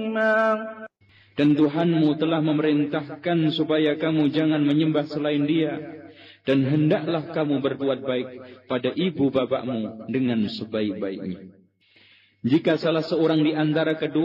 Dan Tuhanmu telah memerintahkan supaya kamu jangan menyembah selain Dia, dan hendaklah kamu berbuat baik pada ibu bapakmu dengan sebaik-baiknya. Jika salah seorang di antara kedua